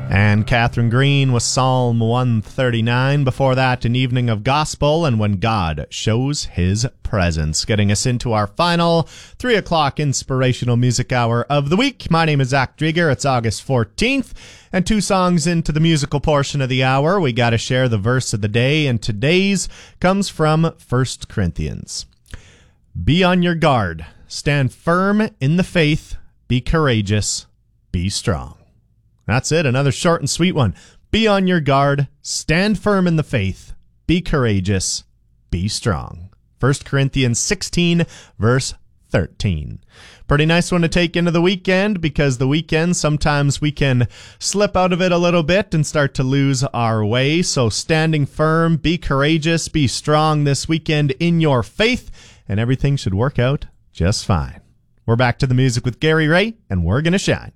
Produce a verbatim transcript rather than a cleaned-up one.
And Catherine Green with Psalm one thirty-nine. Before that, An Evening of Gospel and When God Shows His Presence. Getting us into our final three o'clock inspirational music hour of the week. My name is Zach Drieger. It's August fourteenth. And two songs into the musical portion of the hour, we got to share the verse of the day. And today's comes from First Corinthians. Be on your guard. Stand firm in the faith. Be courageous. Be strong. That's it. Another short and sweet one. Be on your guard. Stand firm in the faith. Be courageous. Be strong. First Corinthians sixteen, verse thirteen. Pretty nice one to take into the weekend, because the weekend, sometimes we can slip out of it a little bit and start to lose our way. So standing firm, be courageous, be strong this weekend in your faith, and everything should work out just fine. We're back to the music with Gary Ray, and we're going to shine.